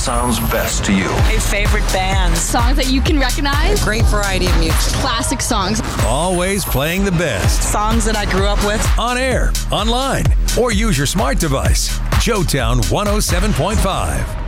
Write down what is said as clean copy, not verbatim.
sounds best to you. A favorite band. Songs that you can recognize. Great variety of music. Classic songs. Always playing the best. Songs that I grew up with. On air, online, or use your smart device. Joetown 107.5.